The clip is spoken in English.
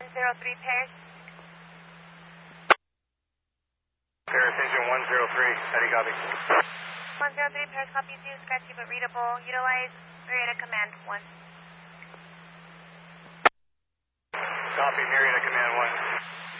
Paris. Paris engine 103, steady copy. 103 Paris, copy 2, scratchy but readable. Utilize Marietta Command 1. Copy, Marietta Command 1.